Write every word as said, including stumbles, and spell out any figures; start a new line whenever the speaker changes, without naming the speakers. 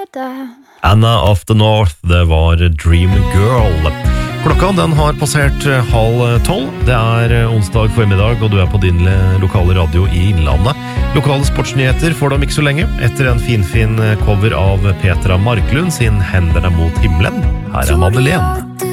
Anna of the North, det var Dream Girl. Klokka den har passert halv tolv. Det er onsdag formiddag, og du er på din lokale radio i Innlandet. Lokale sportsnyheter får du om ikke så lenge, etter en finfin cover av Petra Marklund sin Hendene mot himmelen. Her er Madeleine.